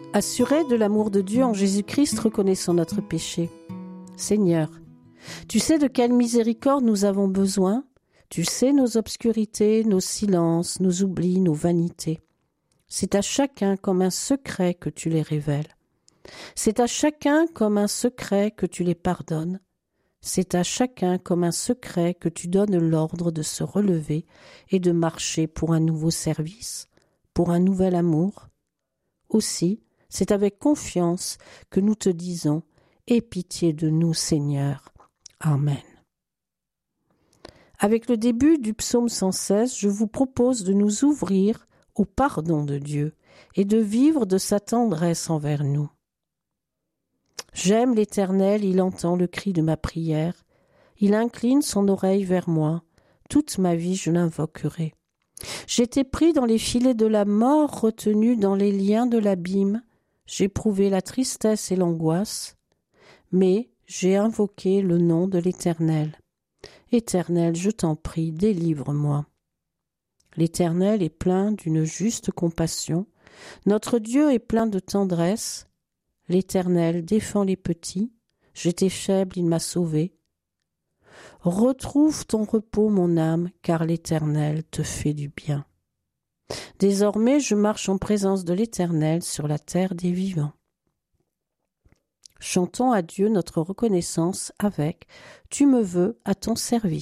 Assurés de l'amour de Dieu en Jésus-Christ, reconnaissons notre péché. Seigneur, tu sais de quelle miséricorde nous avons besoin. Tu sais nos obscurités, nos silences, nos oublis, nos vanités. C'est à chacun comme un secret que tu les révèles. C'est à chacun comme un secret que tu les pardonnes. C'est à chacun comme un secret que tu donnes l'ordre de se relever et de marcher pour un nouveau service, pour un nouvel amour. Aussi, c'est avec confiance que nous te disons « Aie pitié de nous, Seigneur. Amen. » Avec le début du psaume 116, je vous propose de nous ouvrir au pardon de Dieu et de vivre de sa tendresse envers nous. J'aime l'Éternel, il entend le cri de ma prière. Il incline son oreille vers moi. Toute ma vie, je l'invoquerai. J'étais pris dans les filets de la mort, retenu dans les liens de l'abîme. J'éprouvais la tristesse et l'angoisse. Mais j'ai invoqué le nom de l'Éternel. Éternel, je t'en prie, délivre-moi. L'Éternel est plein d'une juste compassion. Notre Dieu est plein de tendresse. L'Éternel défend les petits. J'étais faible, il m'a sauvé. Retrouve ton repos, mon âme, car l'Éternel te fait du bien. Désormais, je marche en présence de l'Éternel sur la terre des vivants. Chantons à Dieu notre reconnaissance avec « Tu me veux à ton service ».